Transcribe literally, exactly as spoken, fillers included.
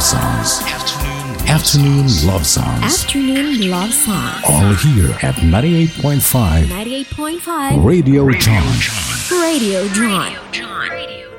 songs. Afternoon love songs. Afternoon love songs. All here at ninety-eight point five. ninety-eight point five. Radio John. Radio John. Radio John.